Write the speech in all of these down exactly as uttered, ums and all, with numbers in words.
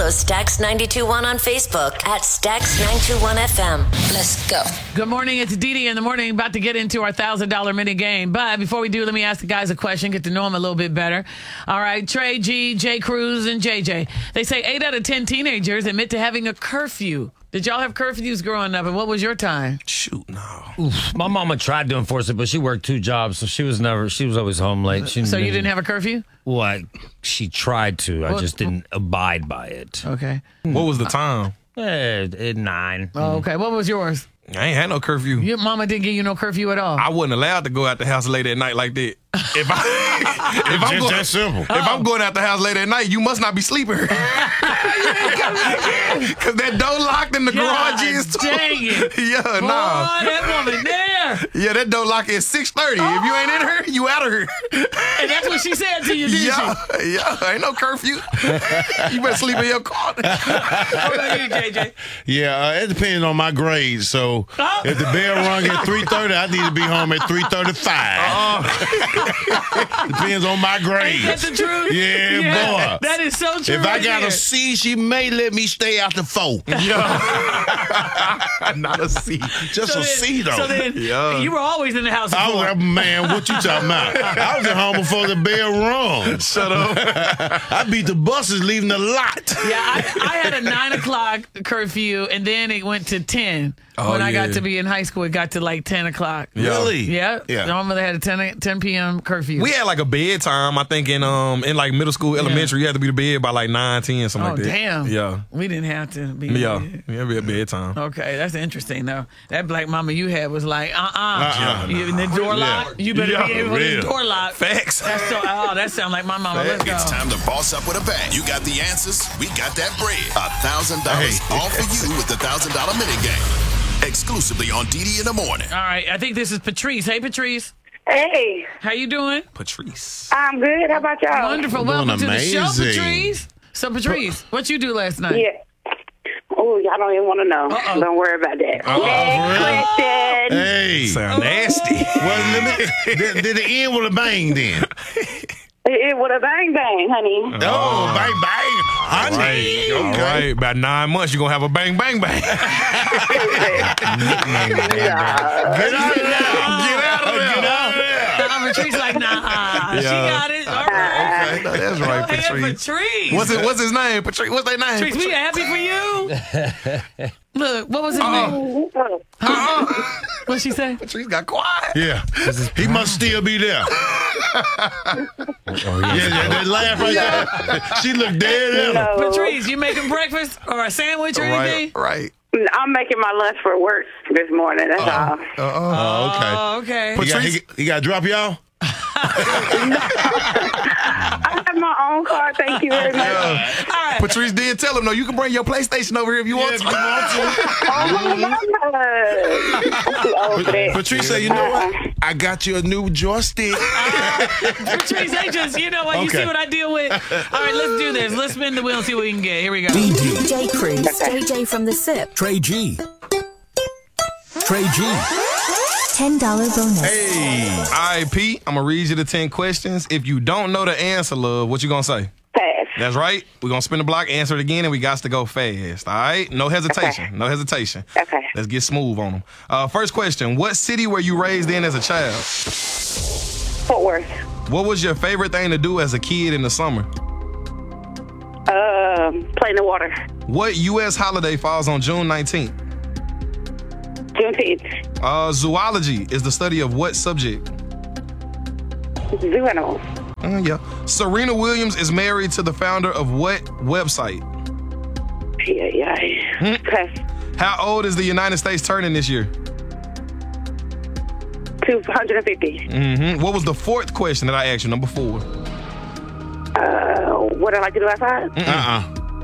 Follow Stax ninety-two point one on Facebook at Stax nine two one F M. Let's go. Good morning. It's Dee Dee in the morning. About to get into our one thousand dollars mini game. But before we do, let me ask the guys a question, get to know them a little bit better. All right, Trey G, Jay Cruz, and J J. They say eight out of ten teenagers admit to having a curfew. Did y'all have curfews growing up, and what was your time? Shoot, no. Oof, my mama tried to enforce it, but she worked two jobs, so she was never, she was always home late. She so you didn't have a curfew? Well, she tried to. I What- just didn't abide by it. Okay. What was the time? Eh, at nine. Oh, okay. What was yours? I ain't had no curfew. Your mama didn't give you no curfew at all? I wasn't allowed to go out the house late at night like that. If I, if I'm Just going, that simple. If I'm going out the house late at night, you must not be sleeping. Because that door locked and the God garage is too. dang it. Yeah, Boy, nah. that woman there. Yeah, that door locked at six thirty. If you ain't in her, you out of her. And that's what she said to you, didn't Yeah, she? yeah. Ain't no curfew. You better sleep in your car. What about you, J J? Yeah, uh, it depends on my grades. So Oh. if the bell rung at three thirty, I need to be home at three thirty-five. Depends on my grades. Ain't that the truth? Yeah, boy. That is so true. If I right got there. a C, she may let me stay after four. Yeah. Not a C. Just so a then, C, though. So then, Yeah. you were always in the house I before. was, man, what you talking about? I was at home before the bell rung. Shut up. I beat the buses leaving the lot. Yeah, I, I had a nine o'clock curfew, and then it went to ten. Oh, when I got yeah. to be in high school, it got to like ten o'clock. Yeah. Really? Yeah. Yeah. My mother had a ten, ten p.m. curfew. We had like a bedtime, I think, in um in like middle school, elementary. You had to be to bed by like nine, ten, something oh, like that. damn. Yeah. We didn't have to be. Yeah. Yeah, be at bedtime. Okay, that's interesting, though. That black mama you had was like, uh-uh. Uh-uh. You, the door Yeah. lock, you better Yeah, be able to real. the door lock. Facts. That's so, oh, that sounds like my mama. Let's go. It's time to boss up with a bang. You got the answers. We got that bread. A thousand dollars Hey. all for you with the thousand dollar mini game. Exclusively on D D in the morning. All right, I think this is Patrice. Hey, Patrice. Hey, How you doing? Patrice. I'm good. How about y'all? Wonderful. Doing Welcome to the show, amazing. Patrice. So, Patrice, what you do last night? Yeah. Oh, y'all don't even want to know. Uh-oh. Don't worry about that. Uh-oh, Next for real? question. Hey. Sound nasty. Well, let me, did, did it end with a bang then? It would a bang bang, honey. Oh, bang, bang. Honey. Right. All Okay. right. About nine months, you're going to have a bang, bang, bang. Yeah. Get out of there. Get out of there. Get out of there. Nah, Patrice like, nah, she Yeah. got it. All right. Okay, no, that's right, Hey, Patrice. Patrice. What's his, what's his name? Patrice. What's their name? Patrice, we happy for you? Look, what was his name? Uh-uh. What'd she say? Patrice got quiet. Yeah. He must still be there. Yeah, yeah, that laugh right there. She looked dead at him. No. Patrice, you making breakfast or a sandwich or Right, anything? right. I'm making my lunch for work this morning. That's all. Uh-uh. Oh, okay. Oh, okay. He got, he, he got to drop y'all? I have my own car. Thank you very much. All right. Patrice did tell him, no, you can bring your PlayStation over here if you want if to. you want to. Oh, my God. I'm too old for that. Patrice said, you know what? I got you a new joystick. Patrice, they just, you know what? You Okay. see what I deal with? All right, let's do this. Let's spin the wheel and see what we can get. Here we go. D J Cruz, J J from the SIP. Trey G. Trey G. ten dollars bonus. Hey. All right, Pete, I'm going to read you the ten questions. If you don't know the answer, love, what you going to say? Pass. That's right. We're going to spin the block, answer it again, and we got to go fast. All right? No hesitation. Okay. No hesitation. Okay. Let's get smooth on them. Uh, first question. What city were you raised in as a child? Fort Worth. What was your favorite thing to do as a kid in the summer? Um, play in the water. What U S holiday falls on June nineteenth? Juneteenth. Uh, zoology is the study of what subject? Zoo animals. Uh, yeah. Serena Williams is married to the founder of what website? Yeah, yeah. Hmm? Pass. How old is the United States turning this year? two hundred fifty. Mm-hmm. What was the fourth question that I asked you? Number four. Uh, what I like to do outside? Uh-uh.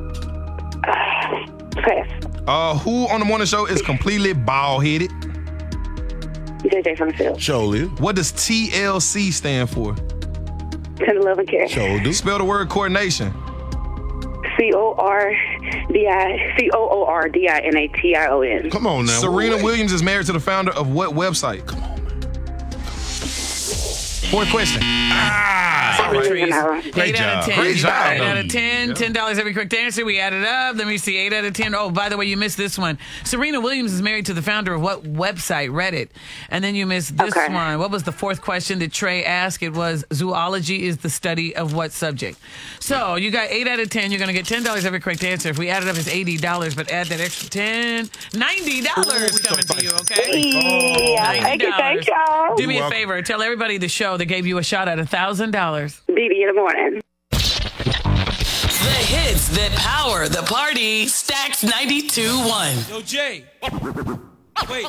Pass. Uh, who on the morning show is completely bald-headed? J J from the field. Surely. What does T L C stand for? Tender love and care. Shoulder. Spell the word coordination. C O R D I C O O R D I N A T I O N. Come on now. Serena Wait. Williams is married to the founder of what website? Come on, man. Fourth question. Ah, I don't even know. Great eight out of job. ten. Great You got job. Eight out of ten. Ten dollars every correct answer. We added up. Let me see. Eight out of ten. Oh, by the way, you missed this one. Serena Williams is married to the founder of what website? Reddit. And then you missed this Okay. one. What was the fourth question that Trey asked? It was zoology is the study of what subject? So you got eight out of ten. You're going to get ten dollars every correct answer. If we add it up, it's eighty dollars. But add that extra ten, ninety dollars coming to you. Okay. Yeah, thank you, thank y'all. Do me You're a welcome. favor. Tell everybody the show that gave you a shot at a thousand dollars. B B in the morning. The hits that power the party. Stacks ninety-two point one. Yo, Jay. Wait.